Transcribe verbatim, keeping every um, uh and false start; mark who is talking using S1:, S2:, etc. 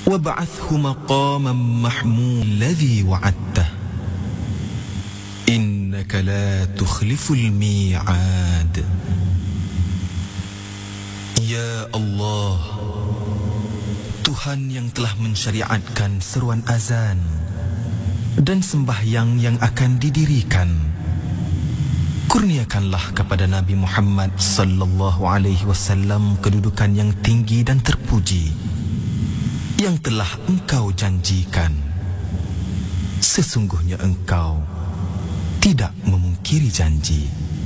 S1: وابعثه مقاما محمودا الذي وعدته إنك لا تخلف الميعاد. Ya Allah, Tuhan yang telah mensyariatkan seruan azan dan sembahyang yang akan didirikan, kurniakanlah kepada Nabi Muhammad sallallahu alaihi wasallam kedudukan yang tinggi dan terpuji yang telah Engkau janjikan. Sesungguhnya Engkau tidak memungkiri janji.